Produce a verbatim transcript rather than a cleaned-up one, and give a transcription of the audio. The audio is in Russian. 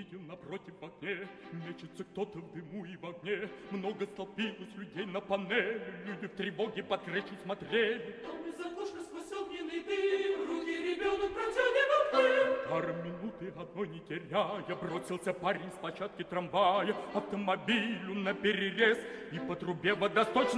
увидел напротив в окне, мечется кто-то в дыму и в огне. Много столпилось людей на панели, люди в тревоге под крышу смотрели. Там из окошка сквозь огненный дым руки ребенок протягивал к ним. Пару минуты одной не теряя, бросился парень с площадки трамвая автомобилю на перерез, и по трубе водосточной